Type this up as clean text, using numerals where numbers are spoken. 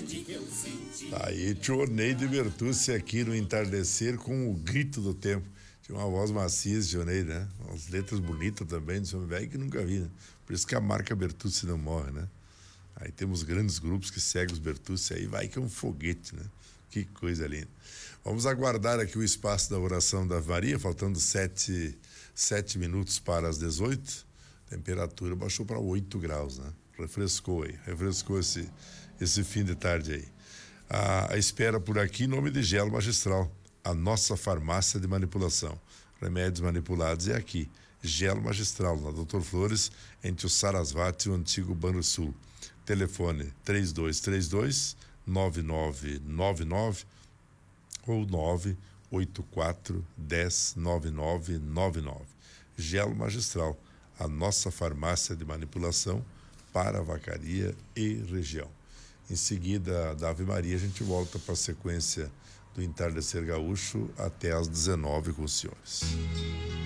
Tá aí, tio Neide Bertucci aqui no entardecer com o grito do tempo. Tinha uma voz macia esse tio Neide, né? Umas letras bonitas também, de homem velho que nunca vi, né? Por isso que a marca Bertucci não morre, né? Aí temos grandes grupos que seguem os Bertucci, aí vai que é um foguete, né? Que coisa linda. Vamos aguardar aqui o espaço da oração da Ave Maria, faltando 7 minutos para as 18. A temperatura baixou para 8 graus, né? Refrescou esse fim de tarde aí. A espera por aqui em nome de Gelo Magistral, a nossa farmácia de manipulação. Remédios manipulados é aqui. Gelo Magistral, na Doutor Flores, entre o Sarasvati e o antigo Banrisul. Telefone 3232-9999 ou 984-109999. Gelo Magistral, a nossa farmácia de manipulação para a vacaria e região. Em seguida da Ave Maria, a gente volta para a sequência do Entardecer Gaúcho até às 19 com os senhores.